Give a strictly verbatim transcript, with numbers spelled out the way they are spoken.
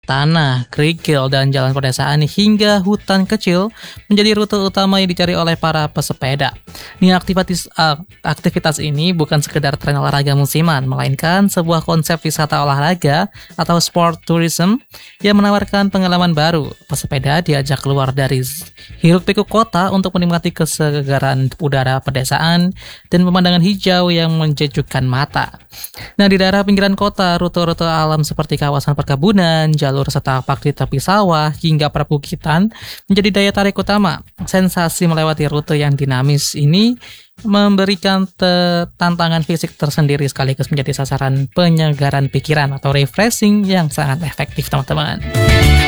tanah, kerikil, dan jalan pedesaan hingga hutan kecil menjadi rute utama yang dicari oleh para pesepeda. Nih, aktivitas uh, aktivitas ini bukan sekedar tren olahraga musiman, melainkan sebuah konsep wisata olahraga atau sport tourism yang menawarkan pengalaman baru. Pesepeda diajak keluar dari hiruk-pikuk kota untuk menikmati kesegaran udara pedesaan dan pemandangan hijau yang menjejukkan mata. Nah, di daerah pinggiran kota, rute-rute alam seperti kawasan perkebunan, jalur setapak di tepi sawah, hingga perbukitan menjadi daya tarik utama. Sensasi melewati rute yang dinamis ini memberikan te- tantangan fisik tersendiri sekaligus menjadi sasaran penyegaran pikiran atau refreshing yang sangat efektif, teman-teman.